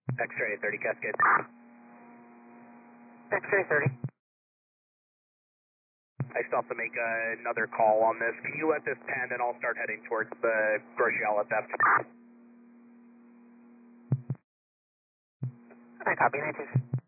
X-ray 30 Cascade. X-ray 30. I still have to make another call on this. Can you let this pan and I'll start heading towards the grocery outlet theft? I copy, 92.